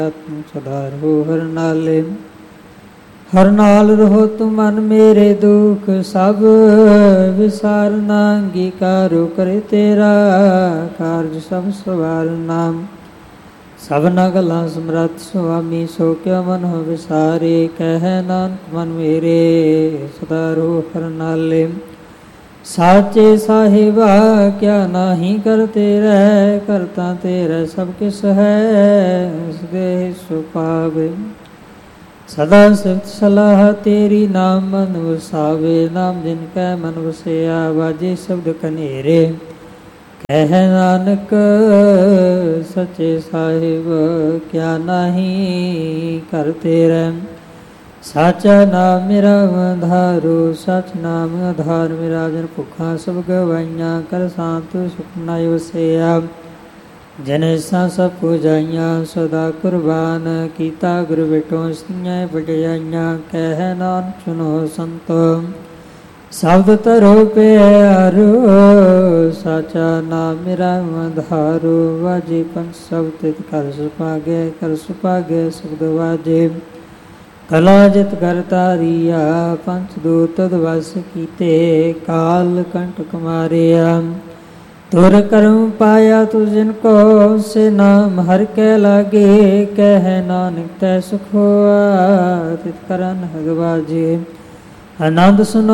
ਸਦਾ ਰਹੋ ਹਰ ਨਾਲੇ। ਹਰ ਨਾਲ ਰਹੋ ਤੁਮ ਮਨ ਮੇਰੇ ਦੁਖ ਸਭ ਵਿਸਾਰਨਾ। ਅੰਗੀਕਾਰੋ ਕਰੇ ਤੇਰਾ ਕਾਰਜ ਸਭ ਸਵਾਰਨਾ। ਸਭਨਾ ਗੱਲਾਂ ਸਮਰੱਥ ਸੁਆਮੀ ਸੋ ਕਿਉ ਮਨ ਹੋ ਵਿਸਾਰੇ। ਕਹਿ ਨਾਨਕ ਮਨ ਮੇਰੇ ਸਦਾ ਰਹੋ ਹਰ ਨਾਲੇ। ਸਾਚੇ ਸਾਹਿਬਾ ਕਿਆ ਨਾਹੀ ਕਰਤੇ ਰਹਿ। ਕਰਤਾ ਤੇਰਾ ਸਭ ਕਿਸ ਹੈ ਸਦੇ ਸੁ ਪਾਵੇ। ਸਦਾ ਸਿਫਤ ਸਲਾਹ ਤੇਰੀ ਨਾਮ ਮਨ ਵਸਾਵੇ। ਨਾਮ ਜਿਨ ਕੈ ਮਨ ਵਸਿਆ ਵਾਜੇ ਸ਼ਬਦ ਕਨੇਰੇ। ਕਹਿ ਨਾਨਕ ਸੱਚੇ ਸਾਹਿਬ ਕਿਆ ਨਾਹੀ ਕਰਤੇ ਰਹਿ। ਸਾਚਾ ਨਾਮ ਮੇਰਾ ਆਧਾਰੋ ਸਚ ਨਾਮ ਆਧਾਰ ਮੇਰਾ। ਜਨ ਭੁੱਖਾਂ ਸਭ ਗਵਾਈਆਂ ਕਰ ਸਾਂਤ ਸੁਖ ਨ ਵਸਿਆ। ਜਨ ਸਾ ਸਭ ਪੁਜਾਈਆਂ ਸਦਾ ਕੁਰਬਾਨ ਕੀਤਾ। ਗੁਰ ਵਿਟੋ ਸਿੰਘਾਂ ਵਡਿਆਈਆਂ। ਕਹਿ ਨਾਨਕ ਸੁਨੋ ਸੰਤੋ ਸ਼ਬਦ ਧਰੋ ਪਿਆਰੋ। ਸਾਚਾ ਨਾਮ ਮੇਰਾ ਆਧਾਰੋ ਵਾਜੇ ਪੰਚ ਸ਼ਬਦ ਤਿਤ ਕਰ ਸੁਭਾਗੈ। ਕਰ ਸੁਭਾਗੈ ਸ਼ਬਦ ਵਾਜੇ। ਕਲਾ ਜਿਤ ਕਰ ਤਾਰੀਆ ਪੰਚ ਦੂਤ ਤਦ ਵਸ ਕੀਤੇ। ਕਾਲ ਕੰਟਕ ਮਾਰਿਆ ਤੁਰ ਕਰਮ ਪਾਇਆ ਤੁ ਜਿਨ ਕੋ। ਸੇ ਨਾਮ ਹਰਿ ਕੈ ਲਾਗੇ। ਕਹਿ ਨਾਨਕ ਤੈ ਸੁਖ ਹੋਆ ਤਿਤ ਕਰ ਅਨਹਦ ਵਾਜੇ। ਆਨੰਦ ਸੁਨੋ